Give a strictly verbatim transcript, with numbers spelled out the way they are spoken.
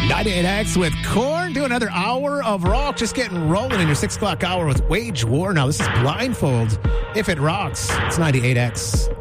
ninety-eight X with Korn. Do another hour of rock. Just getting rolling in your six o'clock hour with Wage War. Now, this is Blindfold. If it rocks, it's ninety-eight X.